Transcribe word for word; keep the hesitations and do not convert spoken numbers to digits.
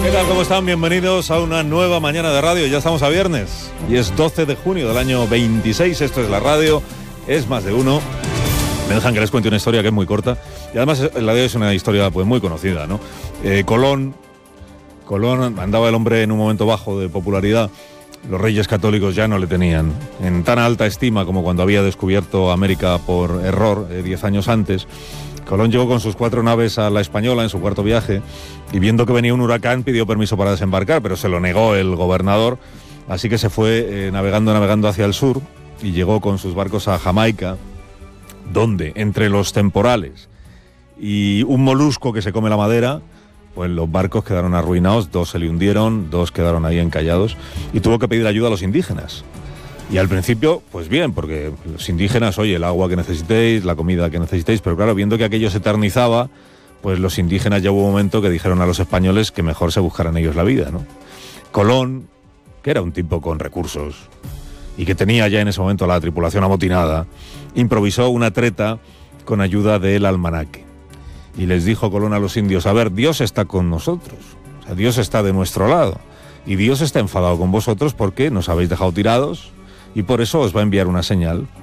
¿Qué tal? ¿Cómo están? Bienvenidos a una nueva mañana de radio. Ya estamos a viernes y es doce de junio del año veintiséis. Esto es la radio, es más de uno. Me dejan que les cuente una historia que es muy corta y además la de hoy es una historia pues muy conocida, ¿no? Eh, Colón, Colón andaba el hombre en un momento bajo de popularidad. Los reyes católicos ya no le tenían en tan alta estima como cuando había descubierto América por error eh, diez años antes. Colón llegó con sus cuatro naves a la Española en su cuarto viaje y viendo que venía un huracán pidió permiso para desembarcar, pero se lo negó el gobernador, así que se fue eh, navegando, navegando hacia el sur y llegó con sus barcos a Jamaica, donde entre los temporales y un molusco que se come la madera, pues los barcos quedaron arruinados, dos se le hundieron, dos quedaron ahí encallados y tuvo que pedir ayuda a los indígenas. Y al principio, pues bien, porque los indígenas, oye, el agua que necesitéis, la comida que necesitéis, pero claro, viendo que aquello se eternizaba, pues los indígenas ya hubo un momento que dijeron a los españoles que mejor se buscaran ellos la vida, ¿no? Colón, que era un tipo con recursos y que tenía ya en ese momento la tripulación amotinada, improvisó una treta con ayuda del almanaque. Y les dijo Colón a los indios, a ver, Dios está con nosotros, o sea, Dios está de nuestro lado, y Dios está enfadado con vosotros porque nos habéis dejado tirados, y por eso os va a enviar una señal.